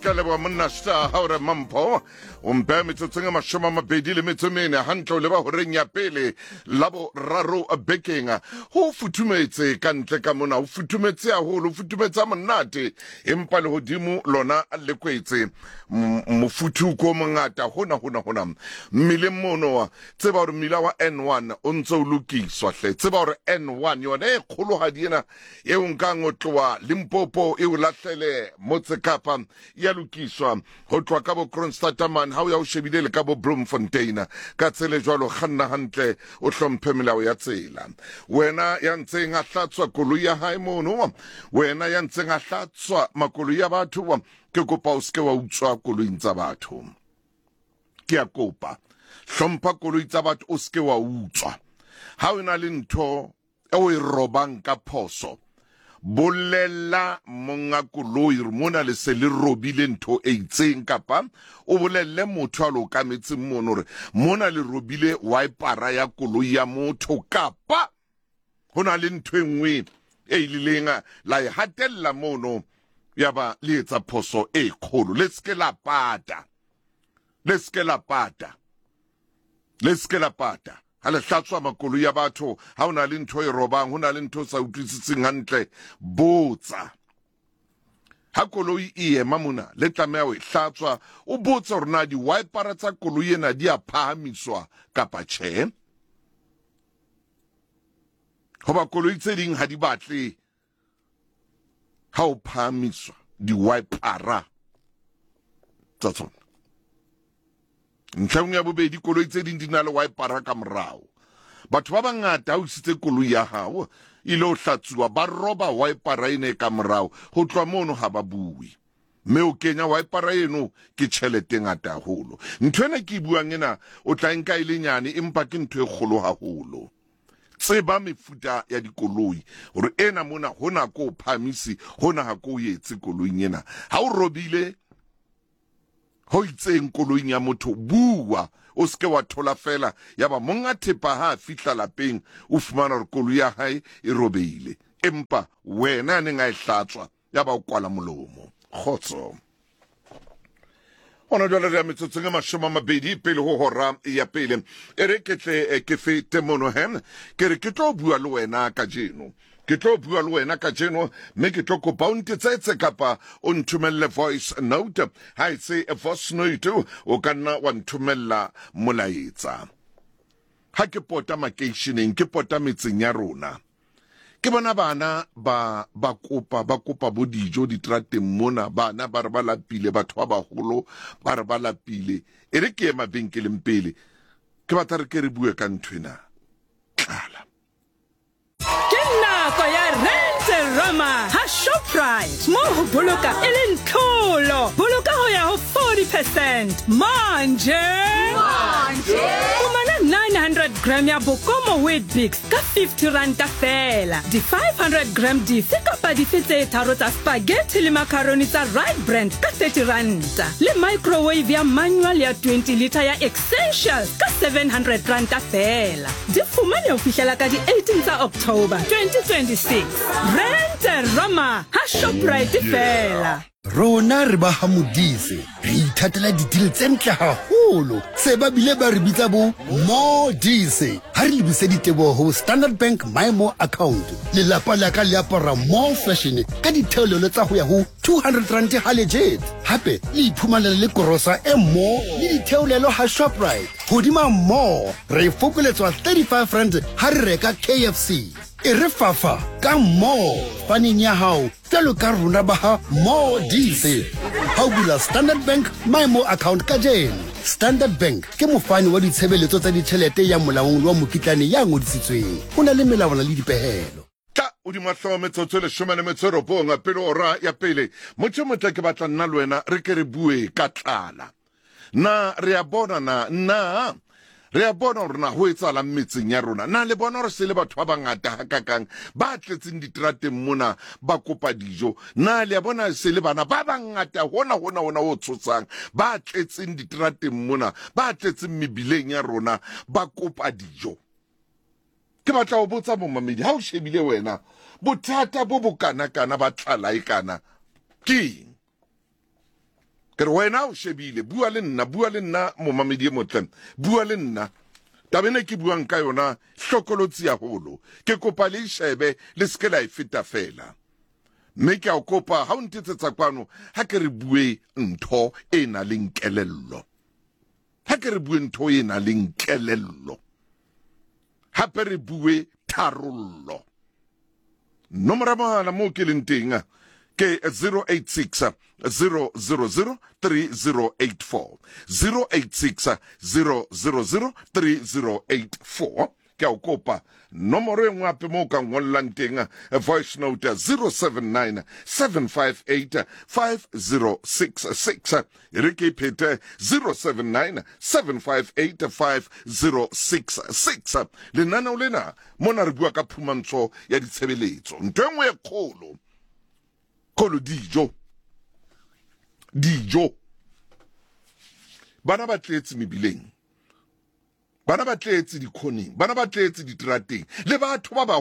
Kalebo Munasta, Haura Mampo, Umpamitotunga Mashama Bedile Mitumene, Hanto Leva Horenia Pele, Labo Raro a Bekinga, who Futumete can take a mona, Futumete, who Futumeta Manati, Impalo Dimu, Lona, Alequete, Mufutu Komangata, Hona, Milimono, Tebor Milawa N1, Unzo Luki, Swashe, Tebor N1, you are there, Kolo Hadina, Eungango Tua, Limpopo, Eulatele, Motsekapa, Yalukiswa, Hotwakabo Kronstataman, how you shebile Cabo Bloemfontein, Katsele Jolo Hanna Hante, Oshom Pemila Yatsela. When I am saying a Satswa Koluya Haimono, when I am saying a Satswa Makoluya Batu, Kekopauska Utswa Koluinzabatum. Kiakopa, Shompa Koluizabat Uskewa Utswa. How in Alinto, Ewe Robanka Poso. Bolela monga koloi mona le se le robile ntho e itseng kapa o bolelle motho a lo ka metsi mono re mona le robile wipera ya koloi ya motho kapa hona le ntho engwe e ilenga la e hatella mono ya ba le etsa phoso e kholo le ske la pata Hale hlatswa makoloi ya batho ha ona le ntho e robang hona le ntho sa utlwisitseng hantle botsa ha koloi e ema mona le tlamea o hlatswa o botsa hore na di wipera tsa koloi ena di a phahamiswa kapa tjhe hoba koloi tse ding ha di batle ha o phahamiswa di wipera tsa tsona Ntlhang ya bobedi koloi tse ding di na le wipera ka morao. Batho ba bangata o sitse koloi ya hao ile o hlatsuwa ba roba wipera ene ka morao ho tloa mono ha ba bui. Me o kenya wipera eno ke tjhelete ngata haholo. Ntho ena ke buang ena o tla nka ile nyane empa ke ntho e kgolo haholo. Tseba mefuta ya dikoloi hore ena mona hona ko phamisi hona ha ko yetse koloing ena. Ha o robile ho itseng koloing ya motho bua o ske wa thola fela yaba monga thepa ha fihla lapeng o fumana re koloi ya hae e robeile empa wena ne nga e hlatswa yaba o kwala molomo khotso ona jwale re metsotso nga mashoma mabedi pele ho hora ya pele ere ketle ke fete mono hen ke re ke tlo bua le wena ka jeno ke tlo bua le wena ka jeno me ke tlo kopa o ntetsetse kapa o nthumelle voice note ha e se a voice note o ka nna wa nthumella molaetsa ha ke pota makeisheneng ke pota metseng ya rona ke bona bana ba kopa bo dijo ditrateng mona bana ba re ba lapile batho ba bagolo ba re ba lapile ere ke ema benkeleng pele ke batla re ke re bue ka nthwena tlala Nako ya Rent Rama ha Shoprite mo ho boloka e le ntlolo boloka ho ya ho 40% manje Kumana 900 gram ya Bokomo Wheat Bix ka 50 ranta fela di 500 gram di kapa di tse tharo tsa spaghetti le macaroni tsa Right Brand ka 30 ranta le microwave ya manual ya 20 liter ya Essentials ka 700 ranta fela di fumane ho fihlela ka di 18 tsa October 2026 Rent Rama ha Shoprite fela Rona re ba hamudise re ithatela ditile tse ntle haholo se ba bile ba re bitsa bo mo dise ha re lebise ditebo ho Standard Bank MyMo account le lapa la ka le apara more fashion ka ditheolelo tsa ho ya ho 200 rand ha legit hape le iphumanela le korosa e mo le ditheolelo ha Shoprite hodima mo re fokoletswa 35 rand ha re reka KFC e re fafa ka mo faneng ya hao telo ka rona ba ha mo dise ha o bula Standard Bank MyMo account ka jeno Standard Bank ke mofani wa ditshebeletso tsa ditjhelete ya molaong wa mokitlane ya ngodisitsweng ho na le melawana le dipehelo ta o di mahlo metsotso le shomane metsoro bonga pele ora ya pele motho motla ke batla nna le wena re ke re bue ka tlala na re a bona na re a bona hore na ho etsala mmetseng ya rona na le bona hore se le batho ba bangata hakakang ba tletseng ditrateng mona ba kopa dijo na le a bona se le bana ba bangata hona o tshotsang ba tletseng ditrateng mona ba tletseng mebileng ya rona ba kopa dijo ke batla ho botsa bomamedi ha o shebile wena bothata bo bokana ba tlala e kana ke ke re wena o shebile bua le nna momamedi e motlem bua le nna tabene ke buang ka yona hlokolotsi ya holo ke kopa le shebe le ske la ifita fela mme ke a o kopa ha o ntetsetsa kwano ha ke re bue ntho e na le nkelello ha ke re bue ntho e na le nkelello hape re bue tharollo nomoro mohala mo ke leng teng ke 086 000 3084 086 000 3084 ke a o kopa nomoro e nngwe hape mo ka ngollang teng voice note 079 758 5066 re ke phete 079 758 5066 lenaneo lena mona re bua ka phumantsho ya ditshebeletso ntho engwe e kgolo dijo bana ba tletse mebileng bana ba tletse dikhoning bana ba tletse diterateng le batho ba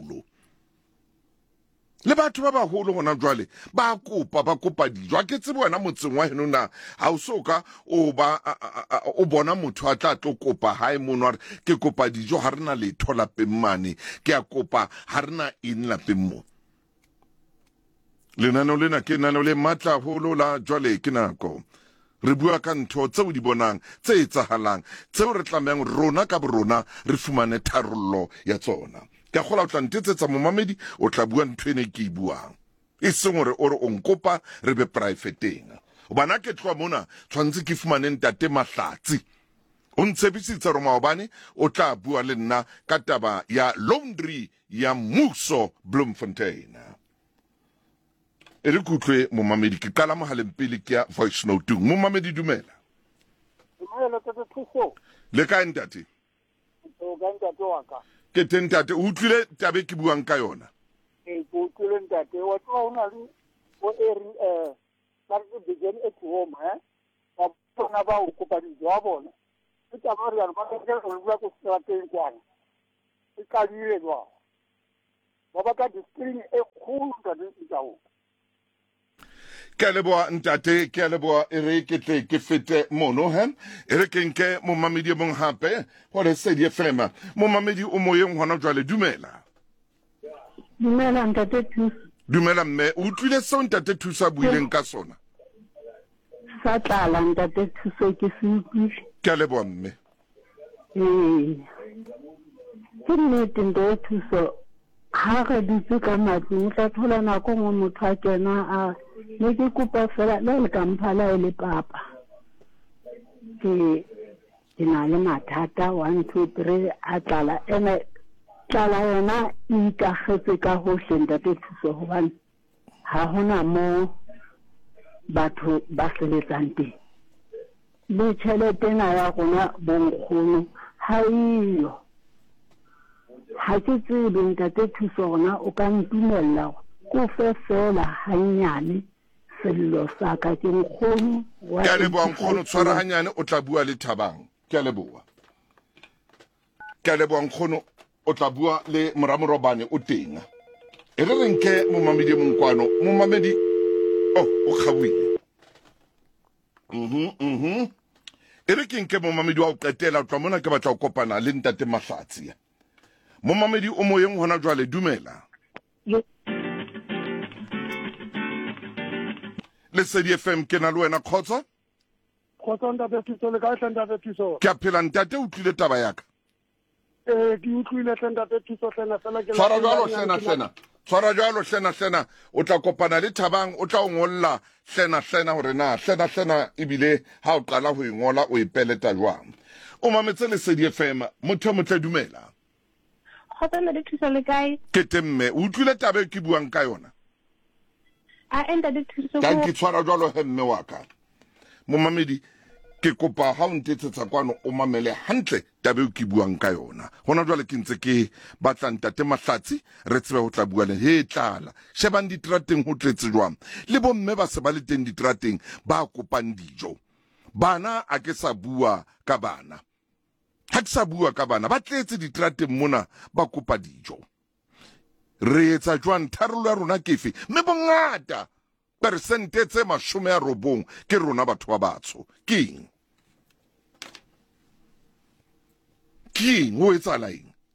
baholo gona jwale ba kopa dijo a ke tsebe wena motseng wa heno na ha o soka o bona motho a tla tlo kopa hae mono re ke kopa dijo ha rena letho lapeng mane ke a kopa ha rena eng lapeng mo lenaneo lena ke lenaneo le matla holo la jwale ke nako re bua ka ntho tseo di bonang tse etsahalang tseo re tlamehang rona ka borona re fumane tharollo ya tsona ke gola o tla ntetsetsa momamedi o tla bua ntho ene ke buang e seng gore o re o nkopa re be private-eng bana ke tloa mona tshwantse ke fumane ntate Mahlatsi o ntshebisitse gore maobane o tla bua le nna ka taba ya laundry ya mmuso Bloemfontein e re kutlwe momamedi ke qala mohaleng pele ke ya voice note momamedi dumela le ka ntate ke tentate o utlwile tabe ke buang ka yona ke utlwile ntate wa tloa ona le o eri ba re begin at home ba bona ba o kopa dijo a bona ke taba re ba ke re bua ko strateng kwana e ka dire jwa ba ka district e khulu ka ditao ke leboa ntate ke leboa e re ke tle ke fete mono e re ke nke momamedi e mong hape hore se di fema momamedi o moyeng hona jwale dumela ntate Thuso dumela mme o utlwile seo ntate Thuso a buileng ka sona sa tlala ntate Thuso ke se utlwile ke leboa mme ke nnete ntate Thuso ha re ditse ka matlong o tla thola nako ngwe motho a kena a ne ke kopa fela le ka mphala e le papa ke na le mathata 1 2 3 a tlala ene tlala yona e ikagetse ka hohle ntate Thuso hobane ha hona mo batho ba sebetsang teng le tšhelete na ya rona bonkgono ha iyo ha ke tsebe ntate Thuso rona o ka ntumella ko fe fela hanyane sello sa ka ke nkgono ke a leboa nkgono tshwara hanyane o tla bua le Thabang ke a leboa nkgono o tla bua le Moramorobane o teng e re nke momamedi monkwano momamedi o kgabile e re ke nke momamedi wa o qetela o tla mona ke batla o kopana le ntate Mahlatsi momamedi o moyeng hona jwale dumela le Sedi FM ke na le wena khotsa ntate Thuso le ka ntate Thuso ke a phela ntate o tlile taba yaka ke utlwile ntate Thuso hlena fela ke tshwara jwalo hlena o tla kopana le Thabang o tla o ngolla hlena hore na hlena ebile ha o qala ho ingola o ipeleta jwang o mametse le Sedi FM motho motle dumela le Thuso le kae ke temme o utlwile tabe ke buang ka yona a enda le Thuso ka ke tshwara jwalo mme wa ka momamedi ke kopa ha o ntetsetsa kwano o mamele hantle tabe ke buang ka yona hona jwale ke ntse ke batla ntate Mahlatsi re tsebe ho tla bua le he tlala shebang ditrateng ho tletse jwang le bomme ba se ba le teng ditrateng ba kopang dijo bana a ke sa bua ka bana ha ke sa bua ka bana ba tletse ditrateng mona ba kopa dijo re etsa jwang tharollo ya rona kefe mme bongata persente tse 90 ke rona batho ba batsho king ho etsala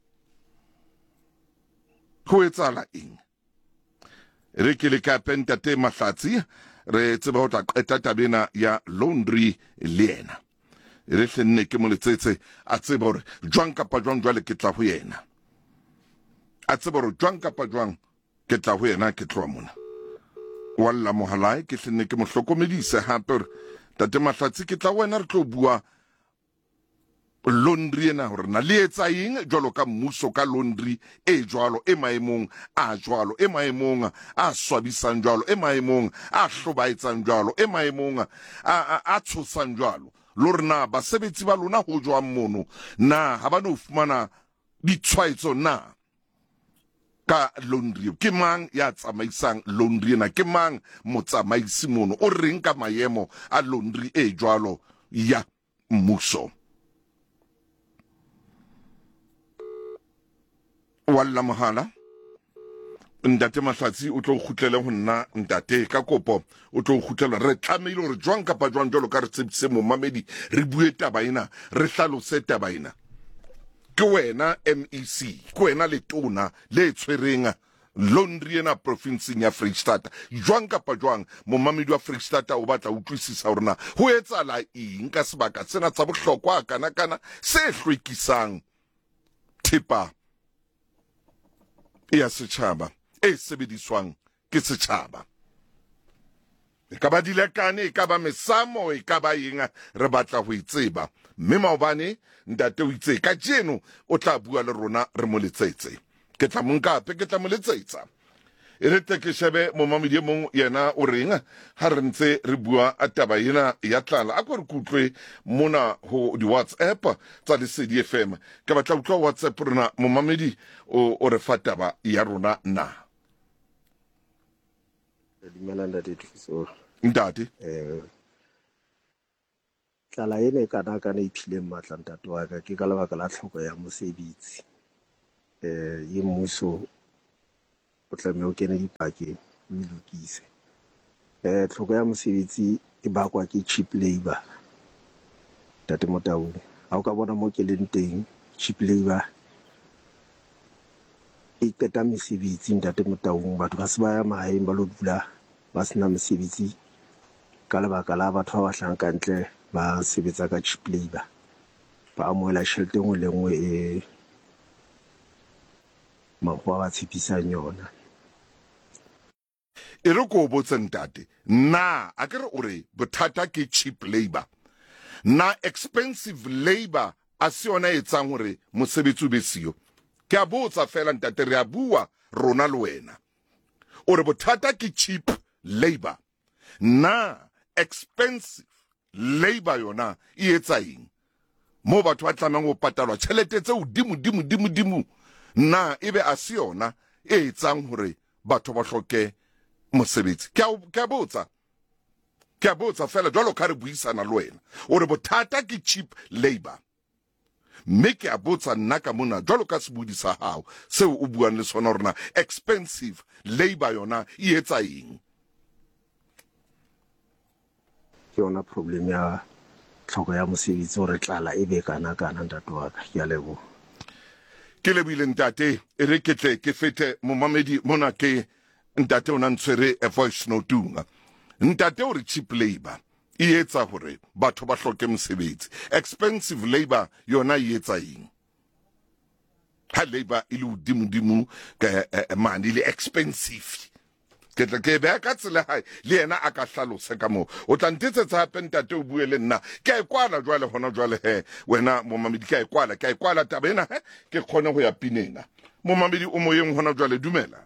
eng re ke le ka pentate Mahlatsi re tseba ho tla qeta tabena ya laundry le yena re hlenne ke moletsetse a tseba hore jwang kapa jwang jwale ke tla ho yena a tseba hore jwang kapa jwang ke tla ho yena ke tloa mona walla mohalai ke hlenne ke mo hlokomedise hape hore tate Mahlatsi ke tla wena re tlo bua laundry ena hore na le etsa eng jwalo ka mmuso ka laundry e jwalo e maemong a jwalo e maemong a swabisang jwalo e maemong a hlobaetsang jwalo e maemong a tshosang jwalo lorna basebetsi ba lona ho jwang mono na ha ba no fumana ditshwaetso na ka laundry ke mang ya tsamaisang laundry ena ke mang motsamaisi mono o reng ka maemo a laundry e jwalo ya mmuso walla mohala ntate Mahlatsi o tlo khutlele ho nna ntate ka kopo o tlo khutlela re tlameile hore jwang kapa jwang jwalo ka re tsebise mo mamedi re bue taba ena re hlalose taba ena ke wena MEC ke wena letona le tshwereng laundry ena province ya Freistata jwang kapa jwang mo mamedi wa Freistata o batla utlwisisa hore na ho etsala eng ka sebaka sena tsa bohlokwa kana se hlwekisang thipa ya setjhaba e sebediswang ke setjhaba e ka ba dilekane e ka ba mesamo e ka ba eng re batla ho itseba mme maobane ntate o itse ka jeno o tla bua le rona re mo letsetse ke tla monkape ke tla mo letsetsa e re te ke shebe mo mamedi mong yena o reng ha re ntse re bua a taba ena ya tlala a re kutlwe mona ho di WhatsApp tsa le Lesedi FM ke batla utlwa WhatsApp rona mo mamedi o re fa taba ya rona na dimela ntate thuso ntate tlala ene kana iphile matla ntate wa ka ke ka lebaka la tlhoko ya mosebetsi ye mmuso o tlameha o kene dipakeng o lokise tlhoko ya mosebetsi e bakwa ke cheap labor tate Motaung ha o ka bona mo ke leng teng cheap labor e qeta mesebetsi ntate Motaung batho ba se ba ya mahaeng ba lo dula ba sena mesebetsi ka lebaka la batho ba batlang ka ntle ba sebetsa ka cheap labor ba amohela tjhelete nngwe le nngwe e makgwa ba tshepisang yona e re ko botse ntate na a kere o re bothata ke cheap labor na expensive labor a se yona e tsang hore mosebetsi o be siyo ke a botsa fela ntate re a bua rona le wena o re bothata ke cheap labor na expensive labor yona e etsa eng mo batho ba tlamang ho patalwa tjhelete tse dimo na ebe a se yona e etsang hore batho ba hloke mosebetsi ke a botsa fela jwalo ka re buisana le wena o re bothata ke cheap labor mme ke a botsa nna ka mona jwalo ka sebudi sa hao seo o buang le sona rona expensive labor yona e etsa eng ke yona problem ya tlhoko ya mosebetsi hore tlala e be kana ntate wa ka ke a leboha ke lebile ntate e re ketle ke fete mo mamedi mona ke ntate o na ntshwere a voice note ntate o re cheap labor e etsa hore batho ba hloke mosebetsi expensive labor yona e etsa eng ha labor e le udimo ka mani le expensive ke tla ke ba ka tsela hae le yena a ka hlalose ka mo o tla ntetsetsa hape ntate o bue le nna ke a kwala jwale hona jwale he wena mo mamedi ke a kwala taba ena he ke khone ho ya pinena mo mamedi o moyeng hona jwale dumela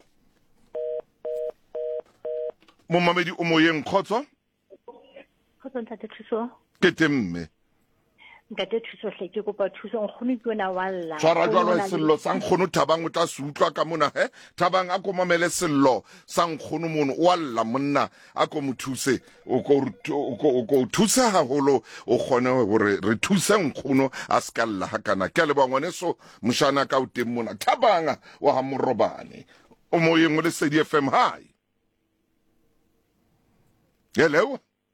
mo mamedi o moyeng khotso ntate thuso ke temme ntate thuso hle ke kopa thuso nkgono ke ona walla tshwara jwalo sello sa nkgono Thabang o tla se utlwa ka mona he Thabang a ko mamele sello sa nkgono mono walla monna a ko mo thuse o ko thusa haholo o khone hore re thuse nkgono a skalla hakana ke le bangwane so moshana ka o teng mona Thabang wa ha morobane o moyeng le Lesedi FM hai Hello.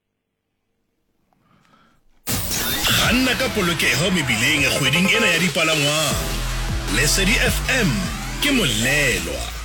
Ganna ka polokeho mebileng kgweding ena ya dipalangwang. Lesedi FM ke molelwa.